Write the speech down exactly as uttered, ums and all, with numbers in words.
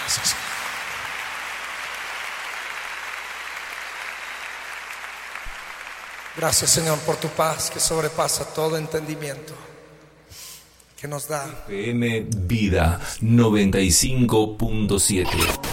Gracias. Gracias, Señor, por tu paz que sobrepasa todo entendimiento, que nos da F M Vida noventa y cinco punto siete.